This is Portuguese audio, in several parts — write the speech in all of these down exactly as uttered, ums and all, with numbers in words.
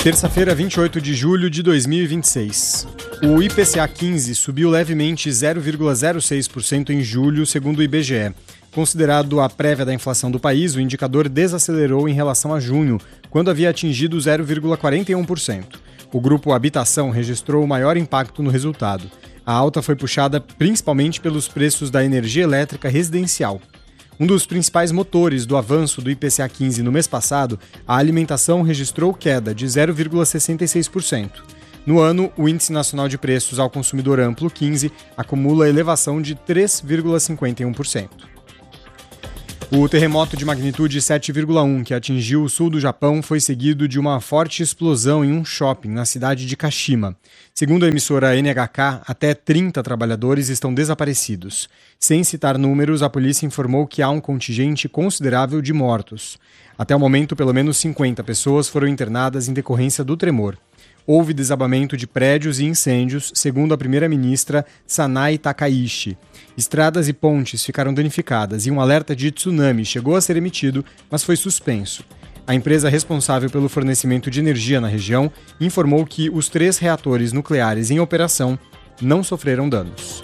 Terça-feira, vinte e oito de julho de dois mil e vinte e seis. O I P C A quinze subiu levemente zero vírgula zero seis por cento em julho, segundo o I B G E. Considerado a prévia da inflação do país, o indicador desacelerou em relação a junho, quando havia atingido zero vírgula quarenta e um por cento. O grupo Habitação registrou o maior impacto no resultado. A alta foi puxada principalmente pelos preços da energia elétrica residencial. Um dos principais motores do avanço do I P C A quinze no mês passado, a alimentação registrou queda de zero vírgula sessenta e seis por cento. No ano, o Índice Nacional de Preços ao Consumidor Amplo quinze acumula elevação de três vírgula cinquenta e um por cento. O terremoto de magnitude sete vírgula um que atingiu o sul do Japão foi seguido de uma forte explosão em um shopping na cidade de Kashima. Segundo a emissora N H K, até trinta trabalhadores estão desaparecidos. Sem citar números, a polícia informou que há um contingente considerável de mortos. Até o momento, pelo menos cinquenta pessoas foram internadas em decorrência do tremor. Houve desabamento de prédios e incêndios, segundo a primeira-ministra Sanae Takaishi. Estradas e pontes ficaram danificadas e um alerta de tsunami chegou a ser emitido, mas foi suspenso. A empresa responsável pelo fornecimento de energia na região informou que os três reatores nucleares em operação não sofreram danos.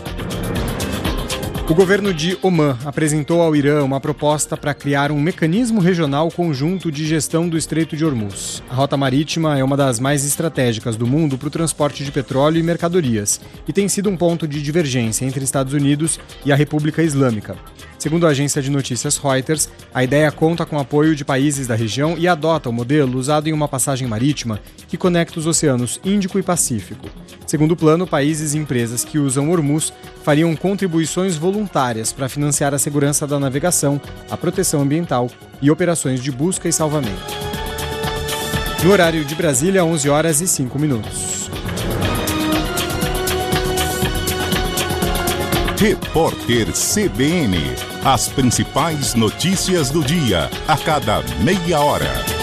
O governo de Omã apresentou ao Irã uma proposta para criar um mecanismo regional conjunto de gestão do Estreito de Hormuz. A rota marítima é uma das mais estratégicas do mundo para o transporte de petróleo e mercadorias e tem sido um ponto de divergência entre Estados Unidos e a República Islâmica. Segundo a agência de notícias Reuters, a ideia conta com apoio de países da região e adota o modelo usado em uma passagem marítima que conecta os oceanos Índico e Pacífico. Segundo o plano, países e empresas que usam Hormuz fariam contribuições voluntárias para financiar a segurança da navegação, a proteção ambiental e operações de busca e salvamento. No horário de Brasília, onze horas e cinco minutos. Repórter C B N. As principais notícias do dia, a cada meia hora.